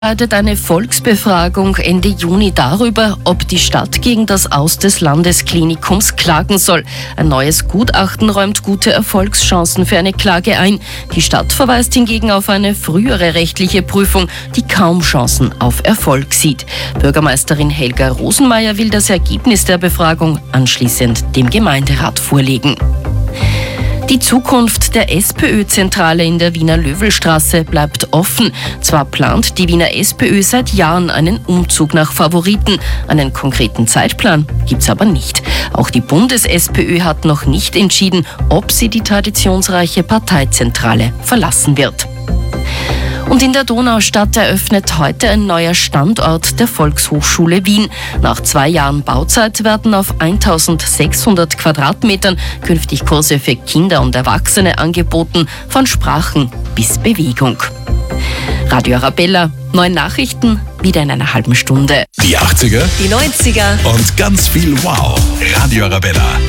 Entscheidet eine Volksbefragung Ende Juni darüber, ob die Stadt gegen das Aus des Landesklinikums klagen soll. Ein neues Gutachten räumt gute Erfolgschancen für eine Klage ein. Die Stadt verweist hingegen auf eine frühere rechtliche Prüfung, die kaum Chancen auf Erfolg sieht. Bürgermeisterin Helga Rosenmeier will das Ergebnis der Befragung anschließend dem Gemeinderat vorlegen. Die Zukunft der SPÖ-Zentrale in der Wiener Löwelstraße bleibt offen. Zwar plant die Wiener SPÖ seit Jahren einen Umzug nach Favoriten. Einen konkreten Zeitplan gibt's aber nicht. Auch die Bundes-SPÖ hat noch nicht entschieden, ob sie die traditionsreiche Parteizentrale verlassen wird. Und in der Donaustadt eröffnet heute ein neuer Standort der Volkshochschule Wien. Nach 2 Jahren Bauzeit werden auf 1600 Quadratmetern künftig Kurse für Kinder und Erwachsene angeboten, von Sprachen bis Bewegung. Radio Arabella, neue Nachrichten, wieder in einer halben Stunde. Die 80er, Die 90er. und ganz viel Wow. Radio Arabella.